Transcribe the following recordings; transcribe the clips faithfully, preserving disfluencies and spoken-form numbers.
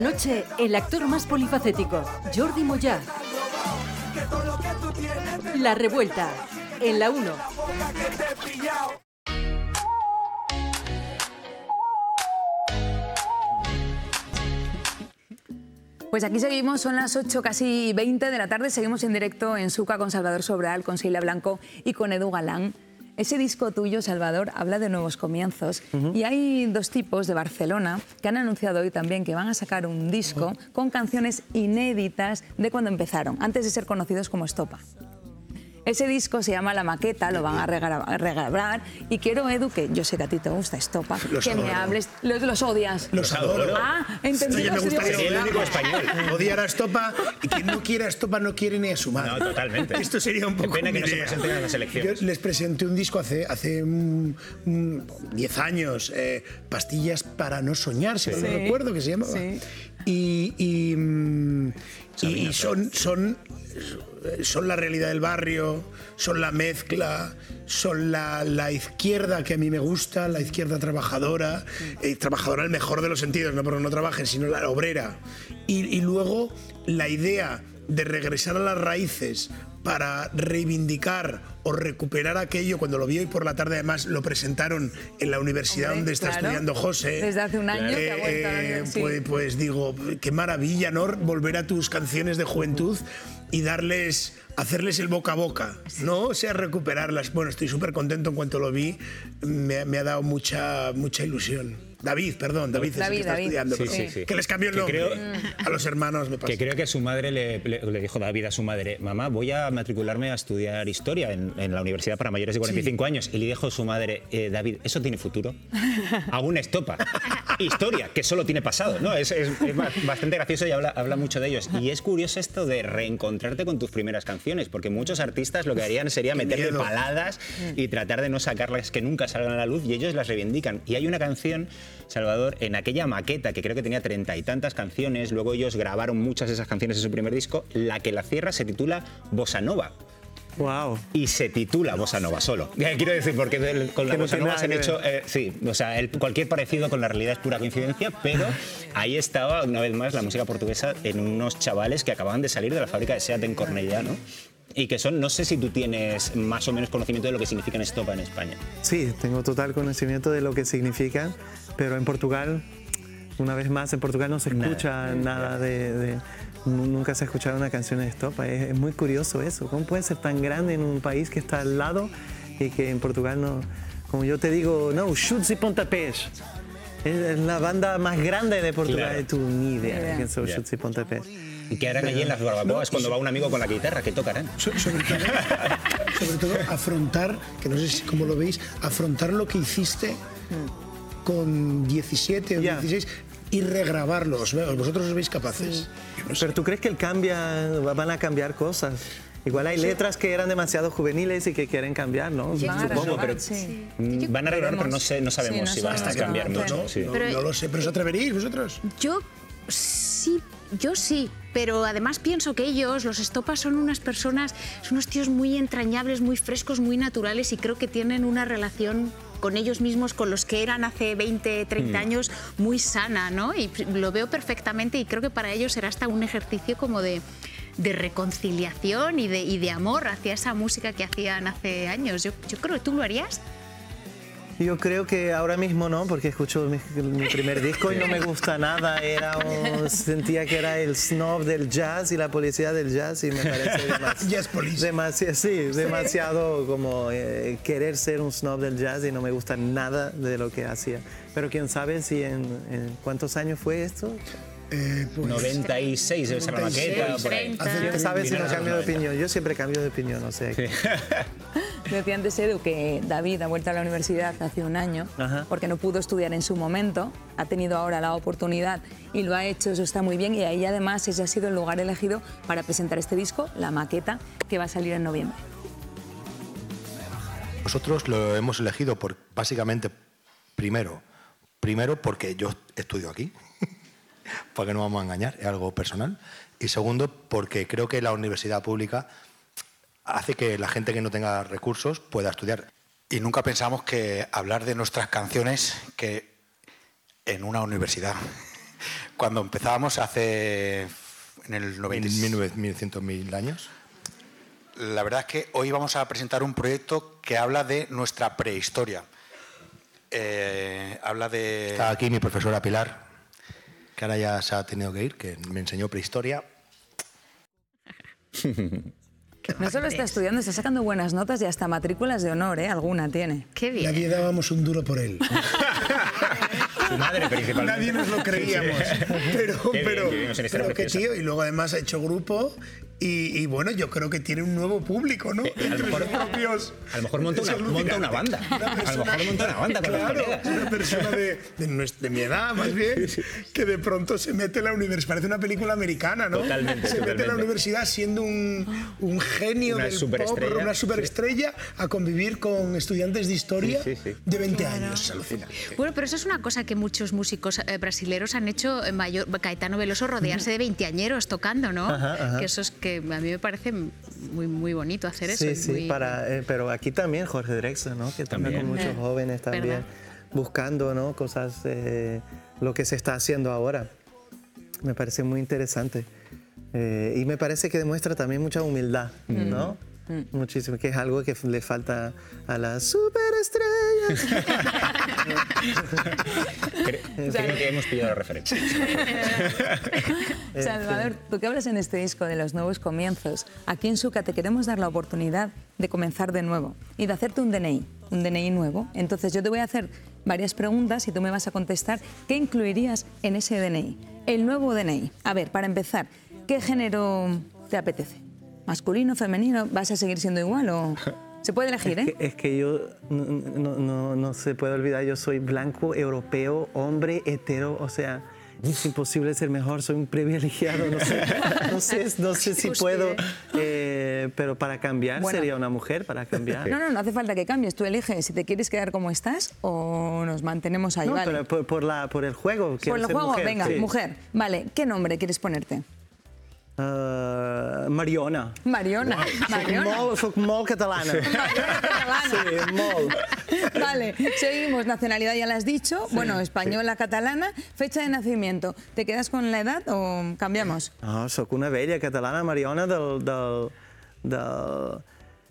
Noche, el actor más polifacético, Jordi Moyà. La Revuelta, en la uno. Pues aquí seguimos, son las ocho, casi veinte de la tarde, seguimos en directo en Suca con Salvador Sobral, con Sheila Blanco y con Edu Galán. Ese disco tuyo, Salvador, habla de nuevos comienzos. Uh-huh. Y hay dos tipos de Barcelona que han anunciado hoy también que van a sacar un disco uh-huh. con canciones inéditas de cuando empezaron, antes de ser conocidos como Estopa. Ese disco se llama La Maqueta, lo van a regrabar y quiero, Edu, que yo sé que a ti te gusta Estopa, los que adoro. Me hables... ¿Los, los odias? Los adoro. Ah, entendí. Me gustaría ser el único español. Odiar a Estopa y quien no quiera a Estopa no quiere ni a su madre. No, totalmente. Esto sería un poco Qué pena que no se idea. presenten en las elecciones. Yo les presenté un disco hace hace diez años, eh, Pastillas para no soñar, si sí. no recuerdo que se llamaba. Sí. Y... y Y, y son, son, son la realidad del barrio, son la mezcla, son la, la izquierda que a mí me gusta, la izquierda trabajadora, eh, trabajadora en el mejor de los sentidos, no porque no trabajen, sino la obrera. Y, y luego la idea de regresar a las raíces para reivindicar o recuperar aquello. Cuando lo vi hoy por la tarde, además lo presentaron en la universidad Hombre, donde está claro. estudiando José. Desde hace un año eh, que ha vuelto a la universidad. Pues, pues digo, qué maravilla, ¿no? Volver a tus canciones de juventud y darles, hacerles el boca a boca, ¿no? O sea, recuperarlas. Bueno, estoy súper contento en cuanto lo vi, me, me ha dado mucha, mucha ilusión. David, perdón, David, David es el que está David. estudiando. Sí, sí, sí. Que les cambió el nombre creo, a los hermanos, me pasa. Que creo que su madre le, le, le dijo David a su madre, mamá, voy a matricularme a estudiar historia en, en la Universidad para mayores de cuarenta y cinco sí. años. Y le dijo su madre, eh, David, ¿eso tiene futuro? Aún Estopa. Historia, que solo tiene pasado, ¿no? Es, es, es bastante gracioso y habla, habla mucho de ellos. Y es curioso esto de reencontrarte con tus primeras canciones, porque muchos artistas lo que harían sería meterle paladas y tratar de no sacarlas, que nunca salgan a la luz, y ellos las reivindican. Y hay una canción, Salvador, en aquella maqueta que creo que tenía treinta y tantas canciones, luego ellos grabaron muchas de esas canciones en su primer disco, la que la cierra se titula Bossa Nova. Wow. Y se titula Bossa Nova solo. Quiero decir, porque con la Bossa Nova se han hecho... Eh, sí, o sea, el, cualquier parecido con la realidad es pura coincidencia, pero ahí estaba, una vez más, la música portuguesa en unos chavales que acababan de salir de la fábrica de SEAT en Cornellá, ¿no? Y que son, no sé si tú tienes más o menos conocimiento de lo que significan Estopa en España. Sí, tengo total conocimiento de lo que significan, pero en Portugal, una vez más, en Portugal no se escucha nada, nada de... de nunca se ha escuchado una canción de Estopa. Es, es muy curioso eso. ¿Cómo puede ser tan grande en un país que está al lado y que en Portugal no... Como yo te digo, no, Chutes y Pontapés. Es la banda más grande de Portugal. Claro. Tú ni idea de quién son Chutes y Pontapés. ¿Y qué harán allí en las barbacoas no, cuando va un amigo con la guitarra? ¿Qué tocarán? So, sobre, todo, sobre todo afrontar, que no sé si cómo lo veis, afrontar lo que hiciste con diecisiete o yeah. dieciséis y regrabarlos. ¿Vosotros os veis capaces? Sí. No sé. Pero ¿tú crees que el cambia, van a cambiar cosas? Igual hay sí. letras que eran demasiado juveniles y que quieren cambiar, ¿no? Sí, Supongo, pero sí. van a arreglar, pero no, sé, no sabemos sí, no si van a cambiar mucho. No, sí. no, no lo sé, pero ¿os atreveréis vosotros? Yo sí, yo sí. Pero además pienso que ellos, los Estopas, son unas personas, son unos tíos muy entrañables, muy frescos, muy naturales, y creo que tienen una relación con ellos mismos, con los que eran hace veinte, treinta mm. años, muy sana, ¿no? Y lo veo perfectamente, y creo que para ellos será hasta un ejercicio como de, de reconciliación y de, y de amor hacia esa música que hacían hace años. Yo, yo creo que tú lo harías. Yo creo que ahora mismo no, porque escucho mi, mi primer disco y no me gusta nada. Era un, sentía que era el snob del jazz y la policía del jazz, y me parece demasiado, jazz police. demasiado, sí, demasiado como eh, querer ser un snob del jazz, y no me gusta nada de lo que hacía. Pero quién sabe si en, en ¿cuántos años fue esto? Eh, pues, noventa y seis debe ser la maqueta, por ahí. ¿Quién sabe si no cambio de opinión? Yo siempre cambio de opinión, o sea. Que... Sí. Decía antes, Edu, que David ha vuelto a la universidad hace un año. Ajá. Porque no pudo estudiar en su momento, ha tenido ahora la oportunidad y lo ha hecho, eso está muy bien, y ahí además ese ha sido el lugar elegido para presentar este disco, La Maqueta, que va a salir en noviembre. Nosotros lo hemos elegido por, básicamente, primero, primero porque yo estudio aquí, porque no vamos a engañar, es algo personal, y segundo, porque creo que la universidad pública hace que la gente que no tenga recursos pueda estudiar. Y nunca pensamos que hablar de nuestras canciones que en una universidad, cuando empezábamos hace en el noventa, mil novecientos mil años. La verdad es que hoy vamos a presentar un proyecto que habla de nuestra prehistoria. Eh, habla de... Está aquí mi profesora Pilar, que ahora ya se ha tenido que ir, que me enseñó prehistoria. No solo está estudiando, está sacando buenas notas y hasta matrículas de honor, ¿eh? Alguna tiene. Qué bien. Nadie dábamos un duro por él. Su madre, principalmente. Nadie nos lo creíamos. Pero, Qué bien, pero, qué bien, esa historia pero qué preciosa. tío. Y luego además ha hecho grupo y, y bueno, yo creo que tiene un nuevo público, ¿no? Eh, a lo Entre mejor- sus propios... A lo mejor monta Es una, monta una alucinante. banda. Una A lo persona- mejor monta una banda con los Claro, colegas. una persona de, de, nues- de mi edad, más bien, que de pronto se mete en la universidad. Parece una película americana, ¿no? Totalmente, Se mete en la totalmente. universidad siendo un, un genio Una del superestrella, pop, una superestrella, a convivir con estudiantes de historia Sí, sí, sí. de veinte años. Es alucinante. Bueno, pero eso es una cosa que muchos músicos eh, brasileros han hecho. En mayor, Caetano Veloso, rodearse de veinteañeros tocando, ¿no? Ajá, ajá. Que eso es que a mí me parece muy, muy bonito hacer eso. Sí, y sí, muy- para, eh, pero aquí también Jorge Drexler, ¿no? Que también con muchos Eh, jóvenes también ¿verdad? buscando, ¿no? Cosas, eh, lo que se está haciendo ahora. Me parece muy interesante. Eh, y me parece que demuestra también mucha humildad, ¿no? Muchísimo, que es algo que le falta a las superestrellas. Creo, creo que hemos pillado la referencia. Salvador, tú que hablas en este disco de los nuevos comienzos, aquí en Suca te queremos dar la oportunidad de comenzar de nuevo y de hacerte un D N I, un D N I nuevo. Entonces yo te voy a hacer varias preguntas y tú me vas a contestar qué incluirías en ese D N I. El nuevo D N I. A ver, para empezar, ¿qué género te apetece? ¿Masculino, femenino? ¿Vas a seguir siendo igual o...? Se puede elegir, Es ¿eh? que, es que yo no, no, no, no se puede olvidar, yo soy blanco, europeo, hombre, hetero, o sea, es imposible ser mejor, soy un privilegiado, no sé, no sé, no sé si puedo, eh, pero para cambiar Bueno. sería una mujer, para cambiar. No, no, no hace falta que cambies. Tú eliges si te quieres quedar como estás o nos mantenemos ahí, No, ¿vale? pero por, por la, por el juego. quiero Por el ser juego, mujer, venga, sí. mujer. Vale, ¿qué nombre quieres ponerte? Ah, Mariona. Mariona. Mariona. Molt, soc molt catalana. Mariona catalana. Sí, molt. Vale, seguimos. Nacionalidad ya la has dicho. Bueno, española, catalana. Fecha de nacimiento. ¿Te quedas con la edad o cambiamos? No, soc una vella catalana, Mariona, del... del, del...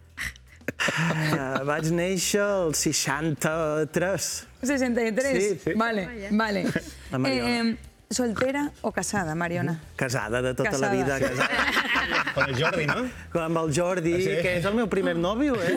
Ah, vaig néixer el seixanta-tres. sesenta y tres. Sí, sí. Vale, vale. La Mariona. Eh, ¿soltera o casada, Mariona? Casada de tota Casada. la vida, casada. Con el Jordi, ¿no? Amb el Jordi, Sí. que és el meu primer nòvio, eh?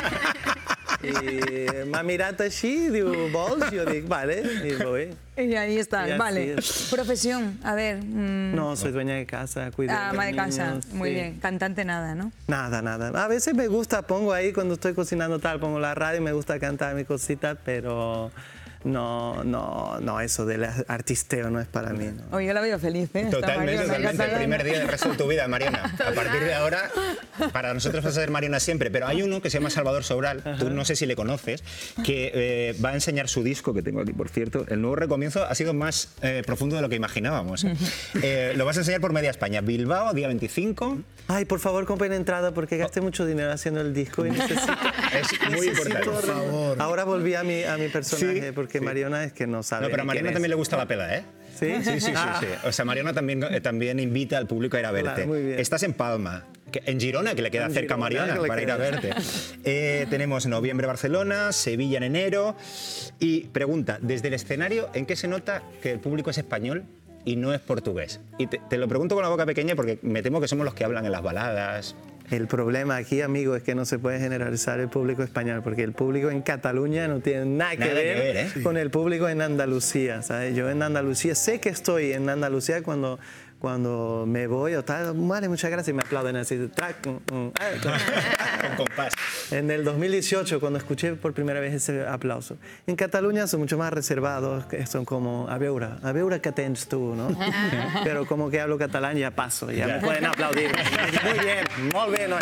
I m'ha mirat així, diu, vols? Jo dic, vale, i voy. Y ahí está, Y así vale. es. Profesión, a ver. mm, No, soy dueña de casa, cuido de ama los de casa, niños, muy sí. bien. Cantante nada, ¿no? Nada, nada. A veces me gusta, pongo ahí cuando estoy cocinando tal, pongo la radio y me gusta cantar mi cosita, pero no, no, no, eso del artisteo no es para mí. ¿no? Oye, yo la veo feliz, ¿eh? Esta Totalmente, Mariona totalmente. El catalana. primer día del resto de tu vida, Mariona. A partir de ahora, para nosotros vas a ser Mariona siempre. Pero hay uno que se llama Salvador Sobral, tú no sé si le conoces, que eh, va a enseñar su disco, que tengo aquí, por cierto. El nuevo recomienzo ha sido más eh, profundo de lo que imaginábamos. ¿eh? Eh, lo vas a enseñar por media España. Bilbao, día veinticinco. Ay, por favor, compren entrada porque gasté mucho dinero haciendo el disco y necesito... Es muy necesito- importante. Por favor. Ahora volví a mi, a mi personaje Sí, porque sí. Mariona es que no sabe No, pero a ni Mariona quién también es. le gusta la pela, ¿eh? ¿Sí? Sí, sí, sí, Ah. sí. O sea, Mariona también, eh, también invita al público a ir a verte. Claro, muy bien. Estás en Palma, que- en Girona, que le queda En cerca a Girona, Mariona que le para ir a queda. verte. Eh, tenemos noviembre Barcelona, Sevilla en enero. Y pregunta, desde el escenario, ¿en qué se nota que el público es español y no es portugués? Y te, te lo pregunto con la boca pequeña porque me temo que somos los que hablan en las baladas. El problema aquí, amigo, es que no se puede generalizar el público español, porque el público en Cataluña no tiene nada que Nada que ver, ver, ¿eh? con el público en Andalucía, ¿sabes? Yo en Andalucía, sé que estoy en Andalucía cuando, cuando me voy o tal, vale, muchas gracias, y me aplauden así, trac, mm, mm, ah, Con compás. en el dos mil dieciocho, cuando escuché por primera vez ese aplauso. En Cataluña son mucho más reservados, que son como, a veure, a veure què tens tú, ¿no? Pero como que hablo catalán ya paso, ya me pueden aplaudir. Muy bien, muy bien hoy.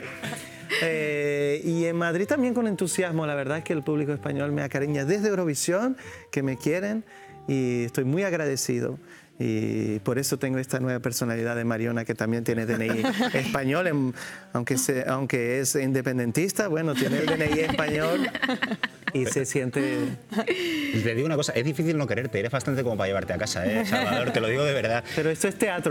Eh, y en Madrid también con entusiasmo, la verdad es que el público español me acariña desde Eurovisión, que me quieren y estoy muy agradecido. Y por eso tengo esta nueva personalidad de Mariona, que también tiene D N I español, en- aunque, se- aunque es independentista, bueno, tiene el D N I español. y se siente... Te digo una cosa, es difícil no quererte, eres bastante como para llevarte a casa, ¿eh, Salvador? Te lo digo de verdad. Pero esto es teatro.